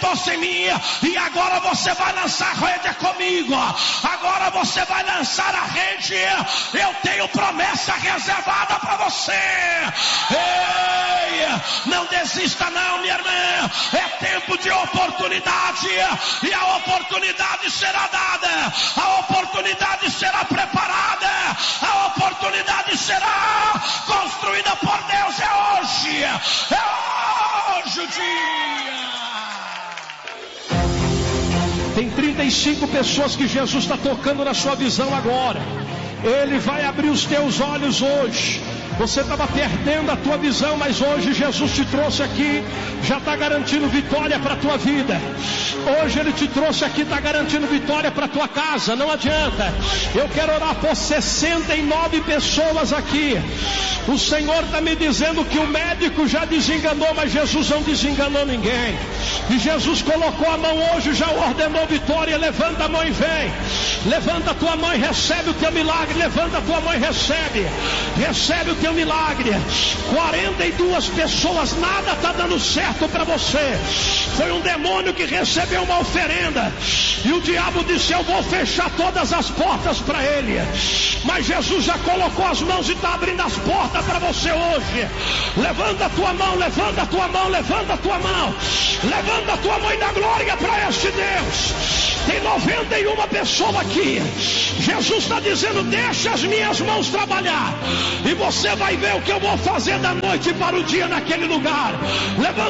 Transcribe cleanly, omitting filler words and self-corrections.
fosse em mim, e agora você vai lançar a rede comigo, agora você vai lançar a rede, eu tenho promessa reservada para você. Ei, não desista não, minha irmã, é tempo de oportunidade, e a oportunidade será dada, a oportunidade será preparada, a oportunidade será construída por Deus. É hoje o dia. Tem 35 pessoas que Jesus está tocando na sua visão agora. Ele vai abrir os teus olhos hoje. Você estava perdendo a tua visão, mas hoje Jesus te trouxe aqui, já está garantindo vitória para a tua vida. Hoje Ele te trouxe aqui, está garantindo vitória para a tua casa. Não adianta. Eu quero orar por 69 pessoas aqui. O Senhor está me dizendo que o médico já desenganou, mas Jesus não desenganou ninguém. E Jesus colocou a mão hoje, já ordenou vitória. Levanta a mão e vem. Levanta a tua mão e recebe o teu milagre. Levanta a tua mão e recebe. Recebe o teu milagre. 42 pessoas, nada está dando certo para você. Foi um demônio que recebeu uma oferenda, e o diabo disse: eu vou fechar todas as portas para ele. Mas Jesus já colocou as mãos e está abrindo as portas para você hoje. Levanta a tua mão, levanta a tua mão, levanta a tua mão, levanta a tua mão e dá glória para este Deus. Tem 91 pessoas aqui. Jesus está dizendo: deixa as minhas mãos trabalhar, e você vai ver o que eu vou fazer da noite para o dia naquele lugar. Levanta